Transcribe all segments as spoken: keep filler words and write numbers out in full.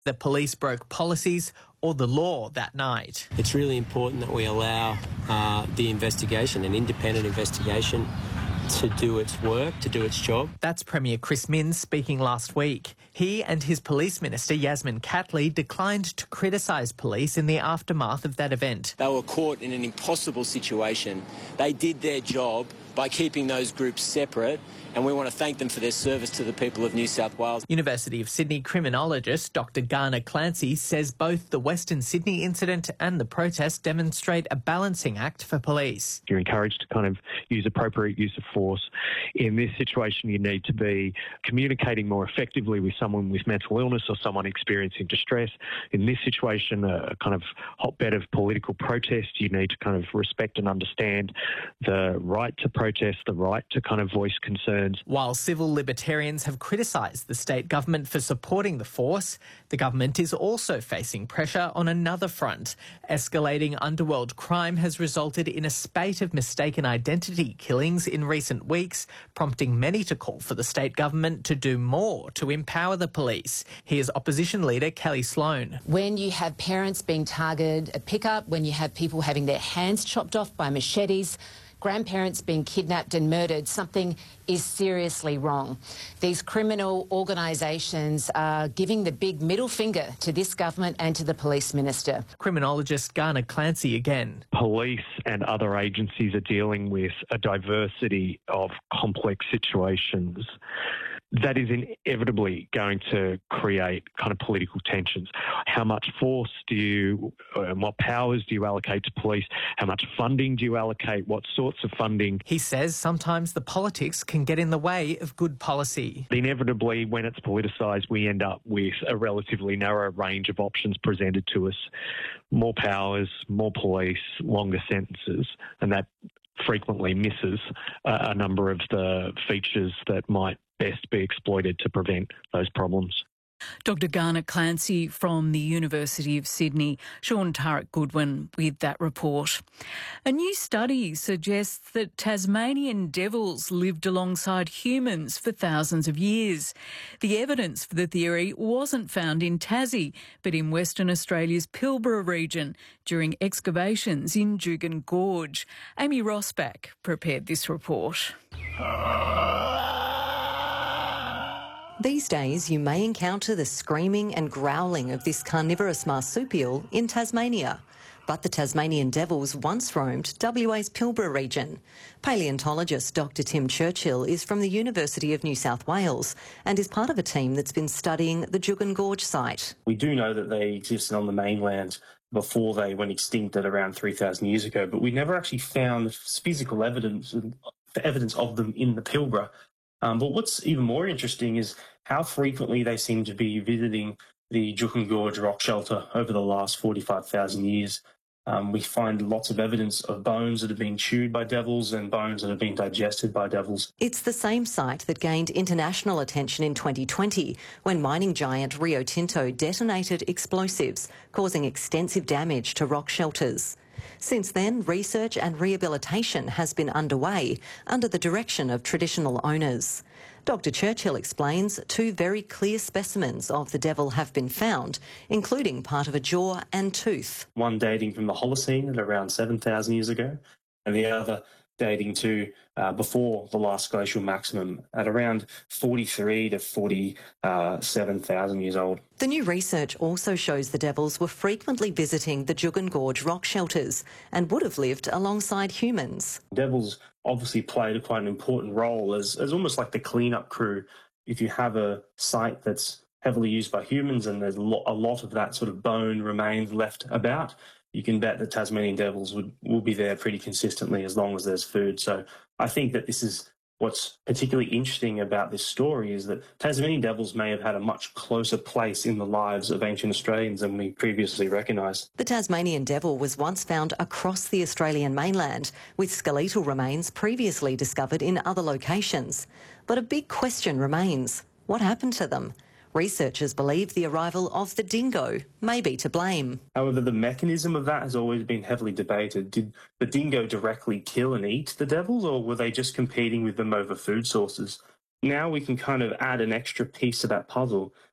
The police broke policies or the law that night. It's really important that we allow uh, the investigation, an independent investigation, to do its work, to do its job. That's Premier Chris Minns speaking last week. He and his police minister, Yasmin Catley, declined to criticise police in the aftermath of that event. They were caught in an impossible situation. They did their job by keeping those groups separate, and we want to thank them for their service to the people of New South Wales. University of Sydney criminologist Doctor Garner Clancy says both the Western Sydney incident and the protest demonstrate a balancing act for police. You're encouraged to kind of use appropriate use of force. In this situation, you need to be communicating more effectively with someone with mental illness or someone experiencing distress. In this situation, a kind of hotbed of political protest, you need to kind of respect and understand the right to protest, the right to kind of voice concerns. While civil libertarians have criticised the state government for supporting the force, the government is also facing pressure on another front. Escalating underworld crime has resulted in a spate of mistaken identity killings in recent weeks, prompting many to call for the state government to do more to empower the police. Here's opposition leader Kelly Sloan. When you have parents being targeted at pickup, when you have people having their hands chopped off by machetes, grandparents being kidnapped and murdered, something is seriously wrong. These criminal organisations are giving the big middle finger to this government and to the police minister. Criminologist Garner Clancy again. Police and other agencies are dealing with a diversity of complex situations that is inevitably going to create kind of political tensions. How much force do you, and what powers do you allocate to police? How much funding do you allocate? What sorts of funding? He says sometimes the politics can get in the way of good policy. Inevitably, when it's politicised, we end up with a relatively narrow range of options presented to us. More powers, more police, longer sentences, and that frequently misses a, a number of the features that might best be exploited to prevent those problems. Doctor Garner Clancy from the University of Sydney. Sean Turek-Goodwin with that report. A new study suggests that Tasmanian devils lived alongside humans for thousands of years. The evidence for the theory wasn't found in Tassie, but in Western Australia's Pilbara region during excavations in Juukan Gorge. Amy Rossback prepared this report. These days, you may encounter the screaming and growling of this carnivorous marsupial in Tasmania. But the Tasmanian devils once roamed W A's Pilbara region. Paleontologist Doctor Tim Churchill is from the University of New South Wales and is part of a team that's been studying the Juukan Gorge site. We do know that they existed on the mainland before they went extinct at around three thousand years ago, but we never actually found physical evidence, evidence of them in the Pilbara. Um, but what's even more interesting is how frequently they seem to be visiting the Juukan Gorge rock shelter over the last forty-five thousand years. Um, we find lots of evidence of bones that have been chewed by devils and bones that have been digested by devils. It's the same site that gained international attention in twenty twenty when mining giant Rio Tinto detonated explosives, causing extensive damage to rock shelters. Since then, research and rehabilitation has been underway under the direction of traditional owners. Doctor Churchill explains two very clear specimens of the devil have been found, including part of a jaw and tooth. One dating from the Holocene at around seven thousand years ago, and the other dating to uh, before the last glacial maximum at around forty-three to forty-seven thousand years old. The new research also shows the devils were frequently visiting the Juukan Gorge rock shelters and would have lived alongside humans. Devils obviously played quite an important role as, as almost like the cleanup crew. If you have a site that's heavily used by humans and there's a lot, a lot of that sort of bone remains left about, you can bet the Tasmanian devils would, will be there pretty consistently as long as there's food. So I think that this is what's particularly interesting about this story is that Tasmanian devils may have had a much closer place in the lives of ancient Australians than we previously recognised. The Tasmanian devil was once found across the Australian mainland, with skeletal remains previously discovered in other locations. But a big question remains: what happened to them? Researchers believe the arrival of the dingo may be to blame. However, the mechanism of that has always been heavily debated. Did the dingo directly kill and eat the devils, or were they just competing with them over food sources? Now we can kind of add an extra piece to that puzzle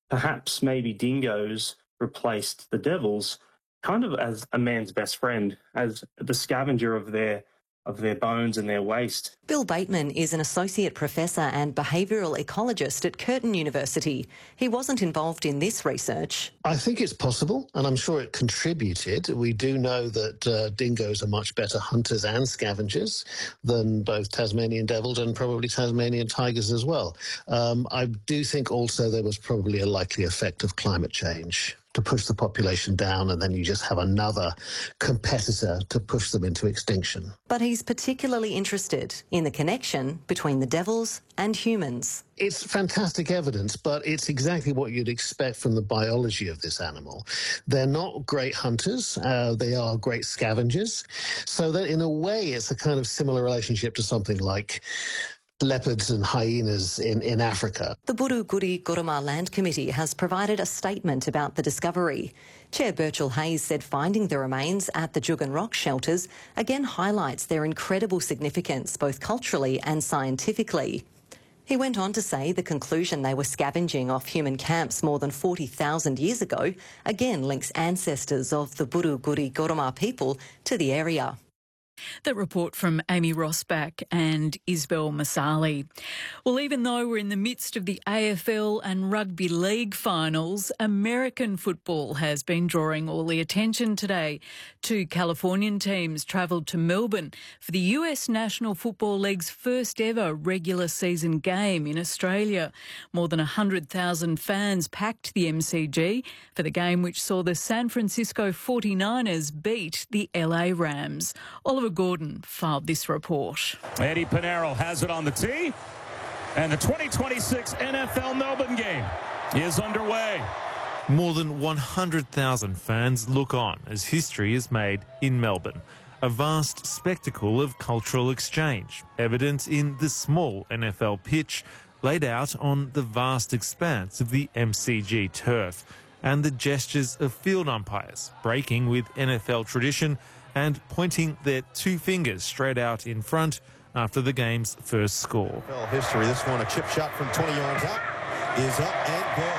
perhaps maybe dingoes replaced the devils kind of as a man's best friend, as the scavenger of their of their bones and their waste. Bill Bateman is an associate professor and behavioural ecologist at Curtin University. He wasn't involved in this research. I think it's possible, and I'm sure it contributed. We do know that uh, dingoes are much better hunters and scavengers than both Tasmanian devils and probably Tasmanian tigers as well. Um, I do think also there was probably a likely effect of climate change to push the population down, and then you just have another competitor to push them into extinction. But he's particularly interested in the connection between the devils and humans. It's fantastic evidence, but it's exactly what you'd expect from the biology of this animal. They're not great hunters, uh, they are great scavengers, so that in a way it's a kind of similar relationship to something like leopards and hyenas in, in Africa. The Buru-Guri Guruma Land Committee has provided a statement about the discovery. Chair Birchall Hayes said finding the remains at the Juukan Rock shelters again highlights their incredible significance both culturally and scientifically. He went on to say the conclusion they were scavenging off human camps more than forty thousand years ago again links ancestors of the Buru-Guri Guruma people to the area. That report from Amy Rosbach and Isabel Masali. Well, even though we're in the midst of the A F L and Rugby League finals, American football has been drawing all the attention today. Two Californian teams travelled to Melbourne for the U S National Football League's first ever regular season game in Australia. More than one hundred thousand fans packed the M C G for the game which saw the San Francisco forty-niners beat the L A Rams. Oliver Gordon filed this report. Eddie Pinero has it on the tee, and the twenty twenty-six N F L Melbourne game is underway. More than one hundred thousand fans look on as history is made in Melbourne. A vast spectacle of cultural exchange, evident in the small N F L pitch laid out on the vast expanse of the M C G turf, and the gestures of field umpires breaking with N F L tradition and pointing their two fingers straight out in front after the game's first score. History, this one, a chip shot from twenty yards out, is up and good.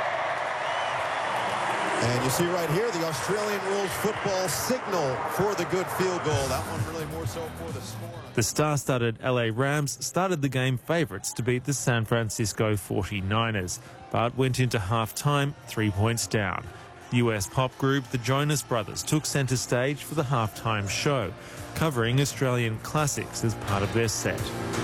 And you see right here the Australian rules football signal for the good field goal. That one really more so for the score. The star-studded L A Rams started the game favourites to beat the San Francisco forty-niners, but went into half-time three points down. U S pop group The Jonas Brothers took centre stage for the halftime show, covering Australian classics as part of their set.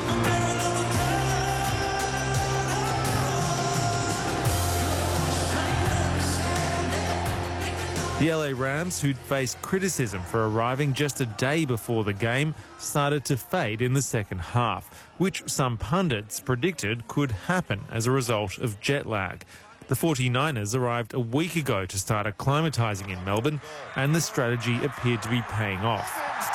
The L A Rams, who'd faced criticism for arriving just a day before the game, started to fade in the second half, which some pundits predicted could happen as a result of jet lag. The forty-niners arrived a week ago to start acclimatising in Melbourne, and the strategy appeared to be paying off.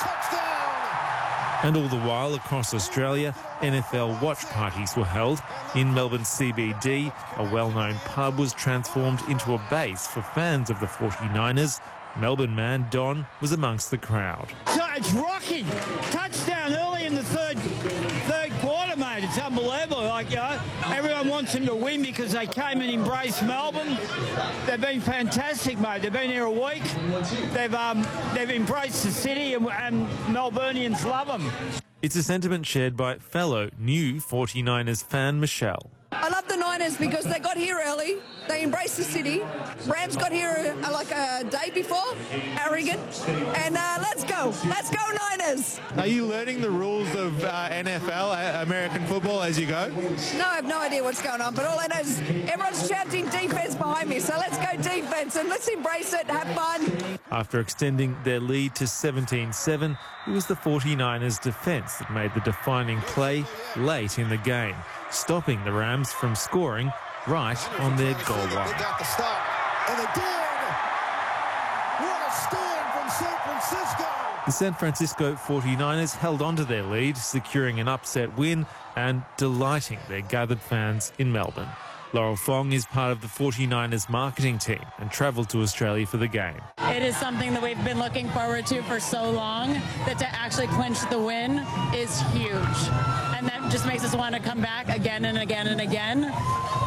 And all the while, across Australia, N F L watch parties were held. In Melbourne C B D, a well-known pub was transformed into a base for fans of the forty-niners. Melbourne man Don was amongst the crowd. So it's rocking. Touchdown early in the third third quarter, mate. It's unbelievable. Like, you know, everyone wants them to win because they came and embraced Melbourne. They've been fantastic, mate. They've been here a week. They've um they've embraced the city, and, and Melburnians love them. It's a sentiment shared by fellow new forty-niners fan Michelle. I love the Niners because they got here early. They embraced the city. Rams got here uh, like a day before, arrogant. And uh, let's go. Let's go, Niners. Are you learning the rules of uh, N F L, uh, American football, as you go? No, I have no idea what's going on. But all I know is everyone's chanting defense behind me. So let's go defense and let's embrace it. Have fun. After extending their lead to seventeen seven, it was the forty-niners' defence that made the defining play late in the game, stopping the Rams from scoring right on their goal line. They got the stop, and they did! What a stand from San Francisco! The San Francisco forty-niners held on to their lead, securing an upset win and delighting their gathered fans in Melbourne. Laurel Fong is part of the forty-niners marketing team and travelled to Australia for the game. It is something that we've been looking forward to for so long, that to actually clinch the win is huge. And that just makes us want to come back again and again and again. And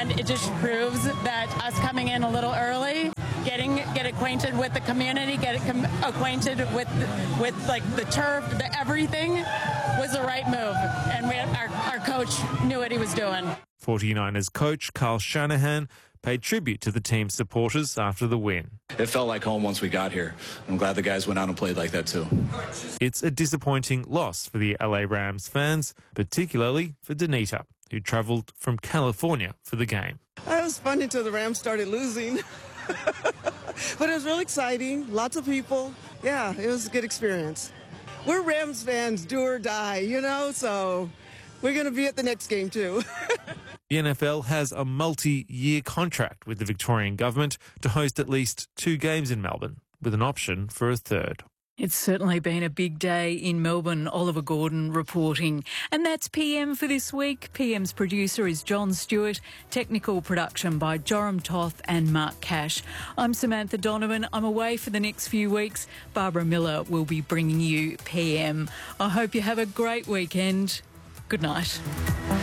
And it just proves that us coming in a little early, getting get acquainted with the community, get com- acquainted with with like the turf, the everything, was the right move. And we, our, our coach knew what he was doing. forty-niners coach Carl Shanahan paid tribute to the team's supporters after the win. It felt like home once we got here. I'm glad the guys went out and played like that too. It's a disappointing loss for the L A Rams fans, particularly for Danita, who travelled from California for the game. It was fun until the Rams started losing. But it was really exciting. Lots of people. Yeah, it was a good experience. We're Rams fans, do or die, you know, so we're going to be at the next game too. The N F L has a multi-year contract with the Victorian government to host at least two games in Melbourne, with an option for a third. It's certainly been a big day in Melbourne. Oliver Gordon reporting. And that's P M for this week. P M's producer is John Stewart. Technical production by Joram Toth and Mark Cash. I'm Samantha Donovan. I'm away for the next few weeks. Barbara Miller will be bringing you P M. I hope you have a great weekend. Good night.